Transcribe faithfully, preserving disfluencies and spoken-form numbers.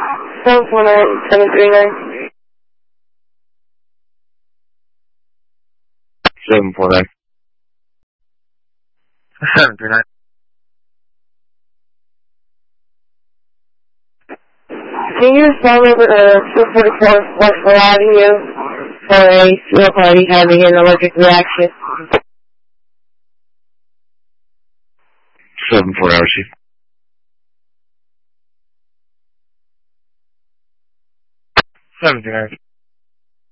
seven four nine, seven three nine. seven four nine. seven three nine. Can you phone number uh, two forty-four Westfield Avenue for a sewer party having an allergic reaction? seven four R C. seven three nine.